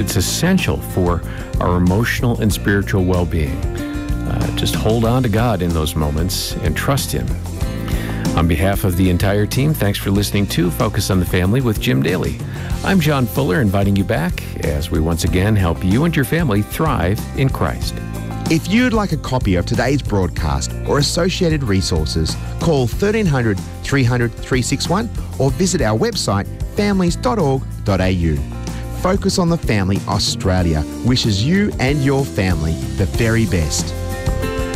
It's essential for our emotional and spiritual well-being. Just hold on to God in those moments and trust Him. On behalf of the entire team, thanks for listening to Focus on the Family with Jim Daly. I'm John Fuller, inviting you back as we once again help you and your family thrive in Christ. If you'd like a copy of today's broadcast or associated resources, call 1300 300 361 or visit our website families.org.au. Focus on the Family Australia wishes you and your family the very best.